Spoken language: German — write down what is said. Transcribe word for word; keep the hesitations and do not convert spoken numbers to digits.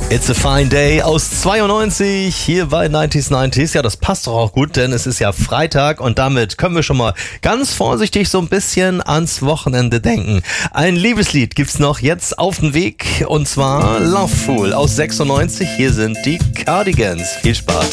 It's a fine day aus zweiundneunzig hier bei neunzig neunzig. Ja, das passt doch auch gut, denn es ist ja Freitag und damit können wir schon mal ganz vorsichtig so ein bisschen ans Wochenende denken. Ein Liebeslied gibt's noch jetzt auf dem Weg und zwar Love Fool aus sechsundneunzig. Hier sind die Cardigans. Viel Spaß.